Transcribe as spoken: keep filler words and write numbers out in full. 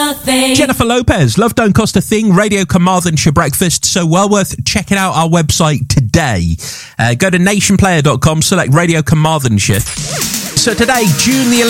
a thing. Jennifer Lopez, Love Don't Cost a Thing, Radio Carmarthenshire Breakfast. So well worth checking out our website today. Uh, go to nation player dot com, select Radio Carmarthenshire. So today, June the